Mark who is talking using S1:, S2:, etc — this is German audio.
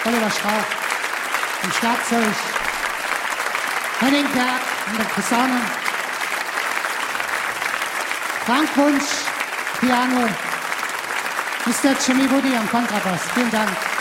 S1: Oliver Strauch am Schlagzeug, Henning Berg an der Posaune, Frank Wunsch, Piano, Mr. Jimmy Woody am Kontrabass. Vielen Dank.